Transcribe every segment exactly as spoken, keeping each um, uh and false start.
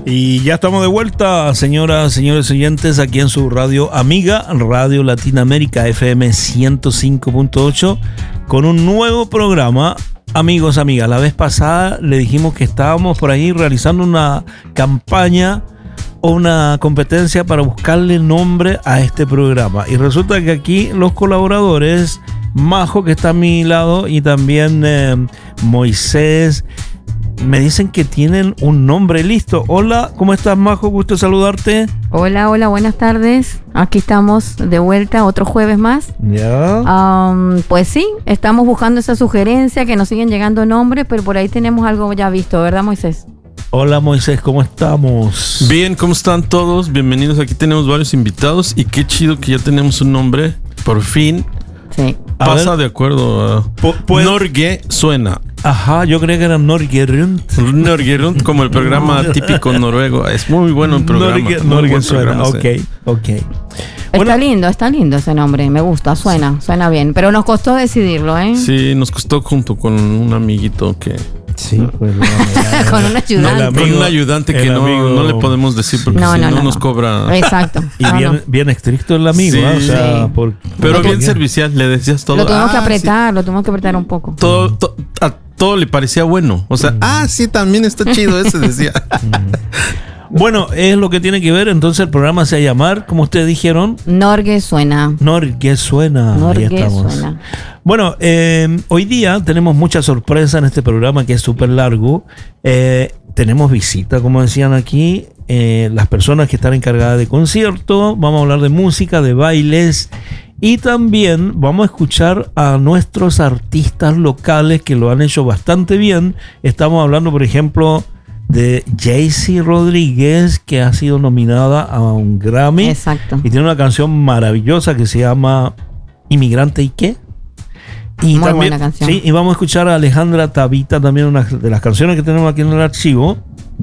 Y ya estamos de vuelta, señoras, señores oyentes, aquí en su radio amiga, Radio Latinoamérica F M ciento cinco punto ocho, con un nuevo programa. Amigos, amigas, la vez pasada le dijimos que estábamos por ahí realizando una campaña o una competencia para buscarle nombre a este programa. Y resulta que aquí los colaboradores, Majo, que está a mi lado, y también eh, Moisés, me dicen que tienen un nombre listo. Hola, ¿cómo estás, Majo? Gusto saludarte. Hola, hola, buenas tardes. Aquí estamos de vuelta, otro jueves más. Ya. Um, pues sí, estamos buscando esa sugerencia, que nos siguen llegando nombres, pero por ahí tenemos algo ya visto, ¿verdad, Moisés? Hola, Moisés, ¿cómo estamos? Bien, ¿cómo están todos? Bienvenidos. Aquí tenemos varios invitados y qué chido que ya tenemos un nombre. Por fin. Sí. Pasa de acuerdo a Norge Suena. Ajá, yo creía que era Norge Rundt. Norge Rundt, como el programa típico noruego. Es muy bueno el programa. Norge, muy Norge buen Suena, programa, ok, sí. ok. Está Bueno, lindo, está lindo ese nombre, me gusta, suena, suena bien. Pero nos costó decidirlo, ¿eh? Sí, nos costó junto con un amiguito que... sí, pues, Con un ayudante. El amigo- con un ayudante que el no, amigo- no le podemos decir porque No, si no, no, no, nos no. cobra. Exacto. Y No, bien, no. bien estricto el amigo, Sí, ¿eh? O sea, sí. por- Pero Lo bien que- servicial, le decías todo. Lo tuvimos "Ah, que sí". apretar, lo tuvimos que apretar un poco. Todo, to- a todo le parecía bueno. O sea, ah, sí, también está chido ese, decía. Bueno, es lo que tiene que ver. Entonces el programa se va a llamar, como ustedes dijeron, Norge suena. Norge Suena. Ahí Norge estamos. suena. Bueno, eh, hoy día tenemos mucha sorpresa en este programa que es súper largo. Eh, tenemos visita, como decían aquí, eh, las personas que están encargadas de concierto. Vamos a hablar de música, de bailes. Y también vamos a escuchar a nuestros artistas locales que lo han hecho bastante bien. Estamos hablando, por ejemplo, de Jaycee Rodríguez, que ha sido nominada a un Grammy. Exacto. Y tiene una canción maravillosa que se llama Inmigrante y qué. Y Muy buena canción. Sí, y vamos a escuchar a Alejandra Tabita, también una de las canciones que tenemos aquí en el archivo.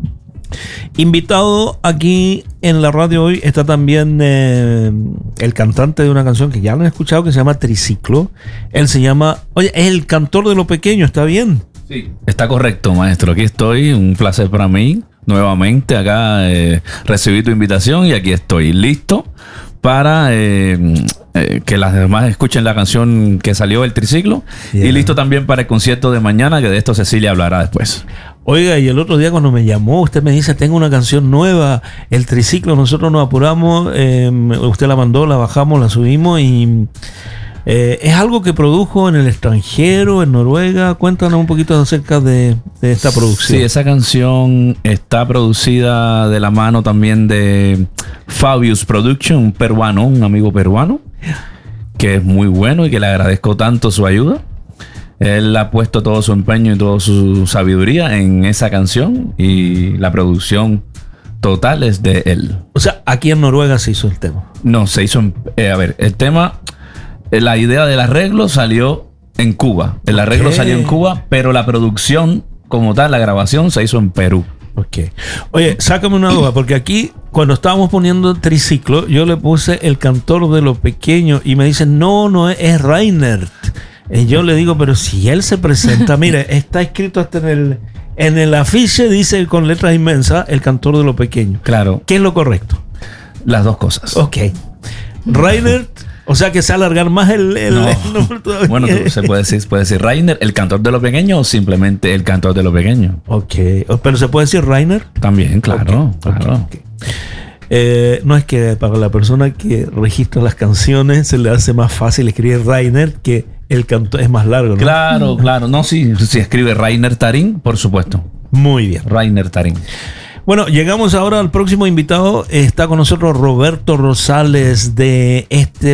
Invitado aquí en la radio hoy está también eh, el cantante de una canción que ya lo han escuchado, que se llama Triciclo. Él se llama, oye, es el cantor de lo pequeño, ¿está bien? Sí, está correcto, maestro. Aquí estoy. Un placer para mí. Nuevamente acá eh, recibí tu invitación y aquí estoy listo para eh, eh, que las demás escuchen la canción que salió, el Triciclo. Yeah. Y listo también para el concierto de mañana, que de esto Cecilia hablará después. Oiga, y el otro día cuando me llamó, usted me dice, tengo una canción nueva, el Triciclo. Nosotros nos apuramos, eh, usted la mandó, la bajamos, la subimos y... Eh, es algo que produjo en el extranjero, en Noruega. Cuéntanos un poquito acerca de, de esta producción. Sí, esa canción está producida de la mano también de Fabius Production, un peruano, un amigo peruano, que es muy bueno y que le agradezco tanto su ayuda. Él ha puesto todo su empeño y toda su sabiduría en esa canción y la producción total es de él. O sea, aquí en Noruega se hizo el tema. No, se hizo en... eh, a ver, el tema... La idea del arreglo salió en Cuba. El arreglo Ok. salió en Cuba, pero la producción como tal, la grabación, se hizo en Perú. Ok. Oye, sácame una duda, porque aquí, cuando estábamos poniendo Triciclo, yo le puse el cantor de lo pequeño y me dicen, no, no es, es Reinert. Y yo le digo, pero si él se presenta, mire, está escrito hasta en el, en el afiche, dice con letras inmensas, el cantor de lo pequeño. Claro, ¿Qué es lo correcto? las dos cosas. Ok. Reinert, o sea que se va a alargar más el, el, No. el nombre todavía. Bueno, tú- se puede decir, puede decir Rainer, el cantor de lo pequeño, o simplemente el cantor de lo pequeño. Ok, pero se puede decir Rainer. También, claro, Ok, ok, claro. ok. Eh, no es que para la persona que registra las canciones se le hace más fácil escribir Rainer que el cantor es más largo, ¿no? Claro, claro. No, sí, si escribe Rainer Tarín, por supuesto. Muy bien. Rainer Tarín. Bueno, llegamos ahora al próximo invitado. Está con nosotros Roberto Rosales de este